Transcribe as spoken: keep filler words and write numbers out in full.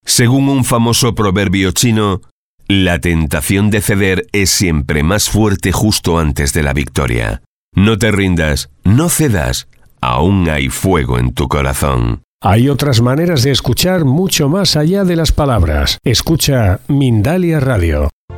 Según un famoso proverbio chino, la tentación de ceder es siempre más fuerte justo antes de la victoria. No te rindas, no cedas, aún hay fuego en tu corazón. Hay otras maneras de escuchar mucho más allá de las palabras. Escucha Mindalia Radio.